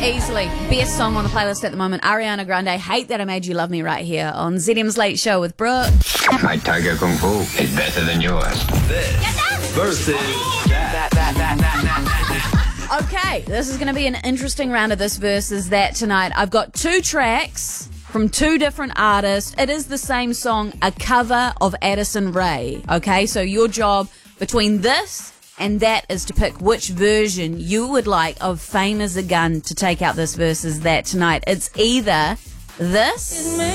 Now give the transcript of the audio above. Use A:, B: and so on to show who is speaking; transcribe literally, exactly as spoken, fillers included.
A: easily. Best song on the playlist at the moment, Ariana Grande, Hate That I Made You Love Me, right here on Z M's Late Show with Brooke.
B: My Tiger Kung Fu is better than yours.
C: This versus that. that, that, that, that.
A: Okay, this is going to be an interesting round of this versus that tonight. I've got two tracks from two different artists. It is the same song, a cover of Addison Rae. Okay, so your job between this and that is to pick which version you would like of Fame as a Gun to take out this versus that tonight. It's either this